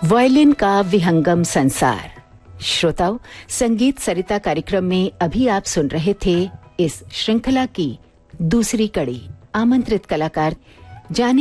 Violin का विहंगम संसार। श्रोताओं, संगीत सरिता कार्यक्रम में अभी आप सुन रहे थे इस श्रृंखला की दूसरी कड़ी। आमंत्रित कलाकार जाने